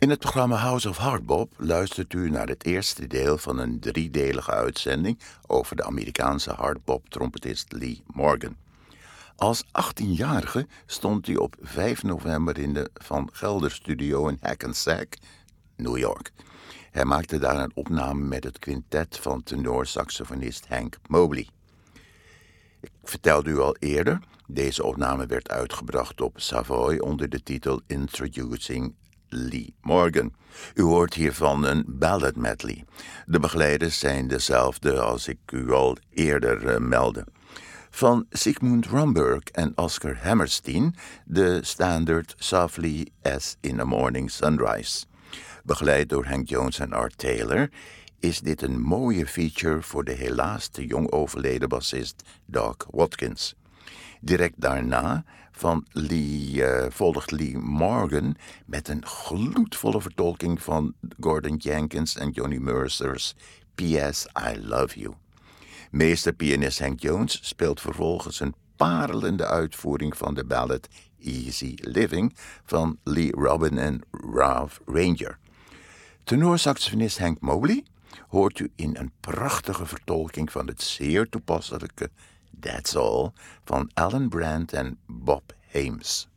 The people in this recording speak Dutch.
In het programma House of Hardbop luistert u naar het eerste deel van een 3-delige uitzending over de Amerikaanse hardbop-trompetist Lee Morgan. Als 18-jarige stond hij op 5 november in de Van Gelder Studio in Hackensack, New York. Hij maakte daar een opname met het quintet van tenorsaxofonist Hank Mobley. Ik vertelde u al eerder, deze opname werd uitgebracht op Savoy onder de titel Introducing Lee Morgan. U hoort hiervan een ballad medley. De begeleiders zijn dezelfde als ik u al eerder meldde. Van Sigmund Romberg en Oscar Hammerstein de standaard Softly as in a Morning Sunrise. Begeleid door Hank Jones en Art Taylor is dit een mooie feature voor de helaas te jong overleden bassist Doc Watkins. Direct daarna volgt Lee Morgan met een gloedvolle vertolking van Gordon Jenkins en Johnny Mercer's P.S. I Love You. Meesterpianist Hank Jones speelt vervolgens een parelende uitvoering van de ballad Easy Living van Lee Robin en Ralph Ranger. Tenorsaxofonist Hank Mobley hoort u in een prachtige vertolking van het zeer toepasselijke That's All van Alan Brand en Bob Hames.